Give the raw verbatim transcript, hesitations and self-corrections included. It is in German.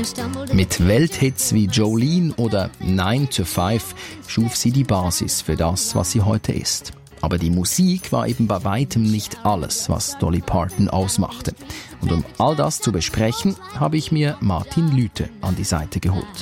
Mit Welthits wie Jolene oder nine to five schuf sie die Basis für das, was sie heute ist. Aber die Musik war eben bei weitem nicht alles, was Dolly Parton ausmachte. Und um all das zu besprechen, habe ich mir Martin Lüthe an die Seite geholt.